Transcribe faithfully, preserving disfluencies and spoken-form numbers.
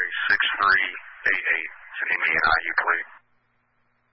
six three eight eight. Sending me an I U plate.